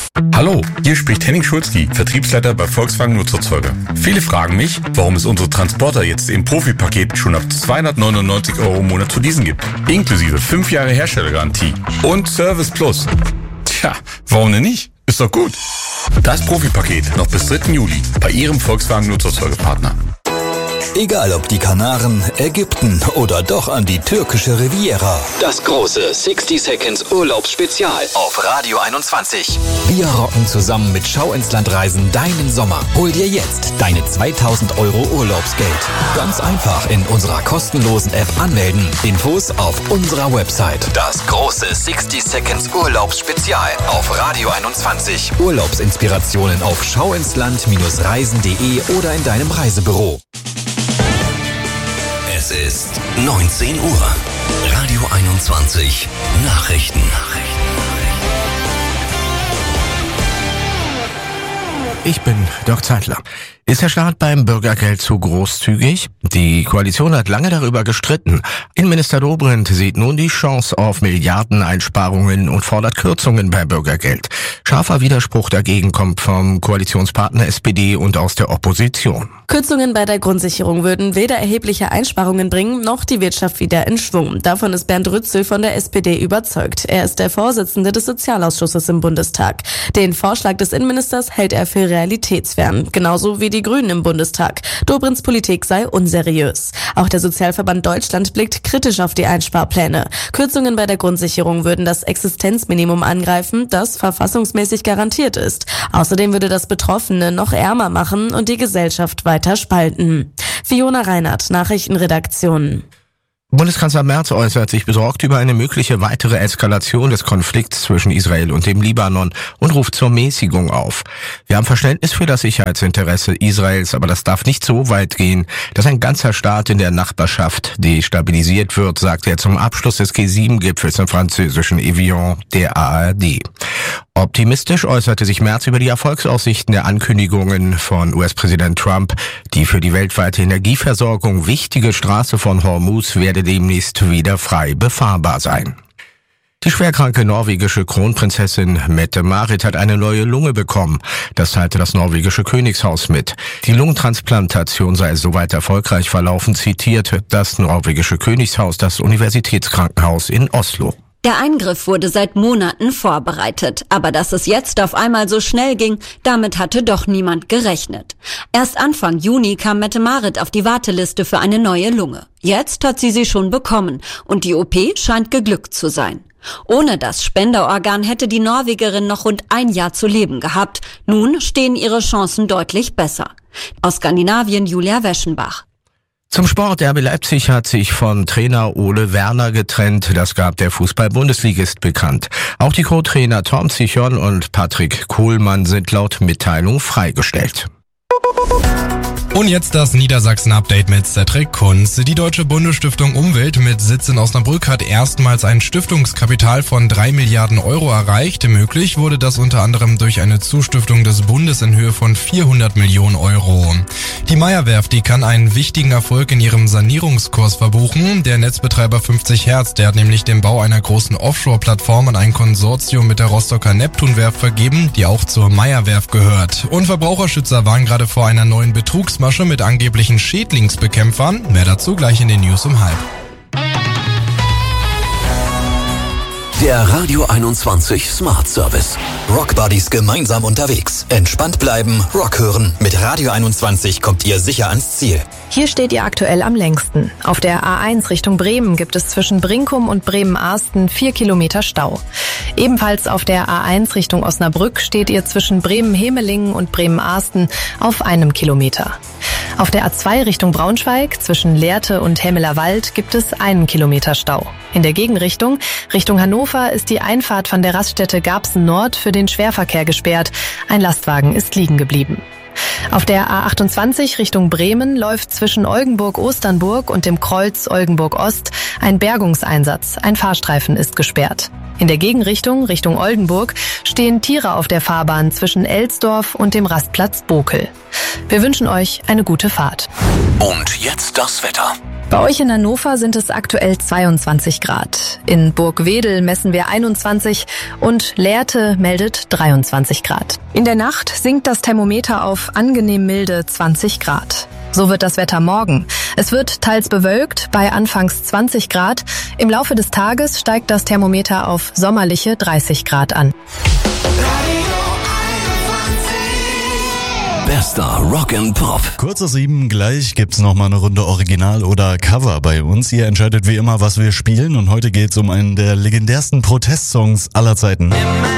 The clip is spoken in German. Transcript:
Hallo, hier spricht Henning Schulzki, Vertriebsleiter bei Volkswagen Nutzerzeuger. Viele fragen mich, warum es unsere Transporter jetzt im Profipaket schon ab 299 € im Monat zu leasen gibt. Inklusive 5 Jahre Herstellergarantie und Service Plus. Tja, warum denn nicht? Ist doch gut. Das Profipaket noch bis 3. Juli bei Ihrem Volkswagen Nutzerzeugerpartner. Egal ob die Kanaren, Ägypten oder doch an die türkische Riviera. Das große 60 Seconds Urlaubsspezial auf Radio 21. Wir rocken zusammen mit Schau ins Land Reisen deinen Sommer. Hol dir jetzt deine 2000 € Urlaubsgeld. Ganz einfach in unserer kostenlosen App anmelden. Infos auf unserer Website. Das große 60 Seconds Urlaubsspezial auf Radio 21. Urlaubsinspirationen auf schauinsland-reisen.de oder in deinem Reisebüro. Es ist 19 Uhr. Radio 21 Nachrichten. Ich bin Dirk Zeitler. Ist der Staat beim Bürgergeld zu großzügig? Die Koalition hat lange darüber gestritten. Innenminister Dobrindt sieht nun die Chance auf Milliardeneinsparungen und fordert Kürzungen beim Bürgergeld. Scharfer Widerspruch dagegen kommt vom Koalitionspartner SPD und aus der Opposition. Kürzungen bei der Grundsicherung würden weder erhebliche Einsparungen bringen, noch die Wirtschaft wieder in Schwung. Davon ist Bernd Rützel von der SPD überzeugt. Er ist der Vorsitzende des Sozialausschusses im Bundestag. Den Vorschlag des Innenministers hält er für realitätsfern, genauso wie die Grünen im Bundestag. Dobrindts Politik sei unseriös. Auch der Sozialverband Deutschland blickt kritisch auf die Einsparpläne. Kürzungen bei der Grundsicherung würden das Existenzminimum angreifen, das verfassungsmäßig garantiert ist. Außerdem würde das Betroffene noch ärmer machen und die Gesellschaft weiter spalten. Fiona Reinhardt, Nachrichtenredaktion. Bundeskanzler Merz äußert sich besorgt über eine mögliche weitere Eskalation des Konflikts zwischen Israel und dem Libanon und ruft zur Mäßigung auf. Wir haben Verständnis für das Sicherheitsinteresse Israels, aber das darf nicht so weit gehen, dass ein ganzer Staat in der Nachbarschaft destabilisiert wird, sagt er zum Abschluss des G7-Gipfels im französischen Evian der ARD. Optimistisch äußerte sich Merz über die Erfolgsaussichten der Ankündigungen von US-Präsident Trump. Die für die weltweite Energieversorgung wichtige Straße von Hormuz werde demnächst wieder frei befahrbar sein. Die schwerkranke norwegische Kronprinzessin Mette-Marit hat eine neue Lunge bekommen. Das teilte das norwegische Königshaus mit. Die Lungentransplantation sei soweit erfolgreich verlaufen, zitiert das norwegische Königshaus das Universitätskrankenhaus in Oslo. Der Eingriff wurde seit Monaten vorbereitet, aber dass es jetzt auf einmal so schnell ging, damit hatte doch niemand gerechnet. Erst Anfang Juni kam Mette-Marit auf die Warteliste für eine neue Lunge. Jetzt hat sie schon bekommen und die OP scheint geglückt zu sein. Ohne das Spenderorgan hätte die Norwegerin noch rund 1 Jahr zu leben gehabt. Nun stehen ihre Chancen deutlich besser. Aus Skandinavien Julia Weschenbach. Zum Sport. RB Leipzig hat sich von Trainer Ole Werner getrennt. Das gab der Fußball-Bundesligist bekannt. Auch die Co-Trainer Tom Zichon und Patrick Kohlmann sind laut Mitteilung freigestellt. Und jetzt das Niedersachsen-Update mit Cedric Kunz. Die Deutsche Bundesstiftung Umwelt mit Sitz in Osnabrück hat erstmals ein Stiftungskapital von 3 Milliarden € erreicht. Möglich wurde das unter anderem durch eine Zustiftung des Bundes in Höhe von 400 Millionen €. Die Meyer-Werft, die kann einen wichtigen Erfolg in ihrem Sanierungskurs verbuchen. Der Netzbetreiber 50 Hertz, der hat nämlich den Bau einer großen Offshore-Plattform an ein Konsortium mit der Rostocker Neptunwerft vergeben, die auch zur Meyer-Werft gehört. Und Verbraucherschützer waren gerade vor einer neuen Betrugsmasche mit angeblichen Schädlingsbekämpfern. Mehr dazu gleich in den News um 12:30. Der Radio 21 Smart Service. Rockbuddies gemeinsam unterwegs. Entspannt bleiben, Rock hören. Mit Radio 21 kommt ihr sicher ans Ziel. Hier steht ihr aktuell am längsten. Auf der A1 Richtung Bremen gibt es zwischen Brinkum und Bremen-Arsten 4 Kilometer Stau. Ebenfalls auf der A1 Richtung Osnabrück steht ihr zwischen Bremen-Hemelingen und Bremen-Arsten auf 1 Kilometer. Auf der A2 Richtung Braunschweig zwischen Lehrte und Hemmelerwald gibt es 1 Kilometer Stau. In der Gegenrichtung, Richtung Hannover, ist die Einfahrt von der Raststätte Garbsen Nord für den Schwerverkehr gesperrt. Ein Lastwagen ist liegen geblieben. Auf der A28 Richtung Bremen läuft zwischen Oldenburg-Osternburg und dem Kreuz Oldenburg-Ost ein Bergungseinsatz. Ein Fahrstreifen ist gesperrt. In der Gegenrichtung, Richtung Oldenburg, stehen Tiere auf der Fahrbahn zwischen Elsdorf und dem Rastplatz Bokel. Wir wünschen euch eine gute Fahrt. Und jetzt das Wetter. Bei euch in Hannover sind es aktuell 22 Grad. In Burgwedel messen wir 21 und Lehrte meldet 23 Grad. In der Nacht sinkt das Thermometer auf angenehm milde 20 Grad. So wird das Wetter morgen. Es wird teils bewölkt bei anfangs 20 Grad. Im Laufe des Tages steigt das Thermometer auf sommerliche 30 Grad an. Bester Rock and Pop. Kurz nach 7, gleich gibt's nochmal eine Runde Original oder Cover bei uns. Ihr entscheidet wie immer, was wir spielen, und heute geht's um einen der legendärsten Protestsongs aller Zeiten.